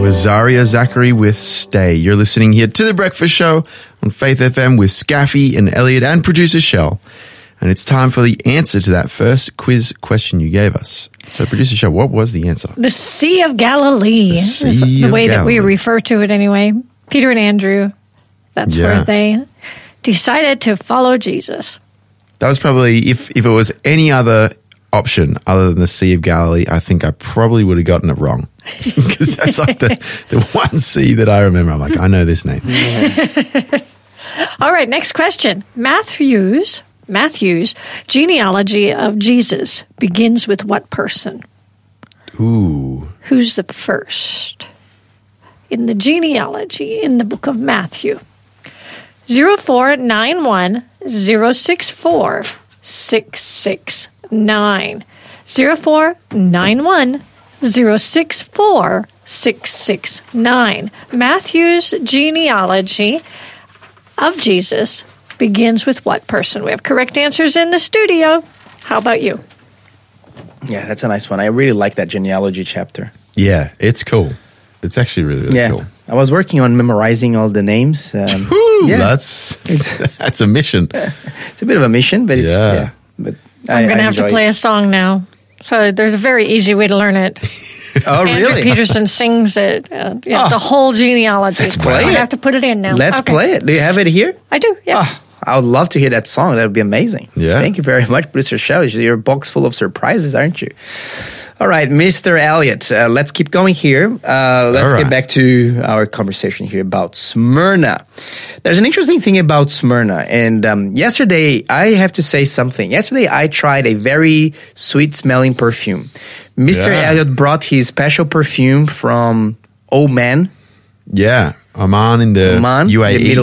was Zaria Zachary with Stay. You're listening here to The Breakfast Show on Faith FM with Scaffy and Elliot and producer Shell. And it's time for the answer to that first quiz question you gave us. So, producer Shell, what was the answer? The Sea of Galilee. The Sea the of way that we Galilee. refer to it anyway. Peter and Andrew, that's where they decided to follow Jesus. That was probably, if it was any other option other than the Sea of Galilee, I think I probably would have gotten it wrong. Because that's like the one sea that I remember. I'm like, I know this name. All right, next question. Matthew's genealogy of Jesus begins with what person? Ooh. Who's the first? In the genealogy, in the book of Matthew. 0491 064 669. 0491 064 669. Matthew's genealogy of Jesus begins with what person? We have correct answers in the studio. How about you? Yeah, that's a nice one. I really like that genealogy chapter. Yeah, it's cool. It's actually really, really cool. I was working on memorizing all the names. That's a mission. It's a bit of a mission, but but I'm going to have to play a song now. So there's a very easy way to learn it. Oh, Andrew really? Peterson sings it. The whole genealogy. Let's play I it. have to put it in now. Let's play it. Do you have it here? I do, yeah. Oh, I would love to hear that song. That would be amazing. Yeah. Thank you very much, Producer Shell. You're a box full of surprises, aren't you? All right, Mr. Elliot, let's keep going here. Let's get back to our conversation here about Smyrna. There's an interesting thing about Smyrna. And yesterday, I have to say something. Yesterday, I tried a very sweet-smelling perfume. Mr. Elliot brought his special perfume from Oman. Yeah, Oman in the UAE. The Middle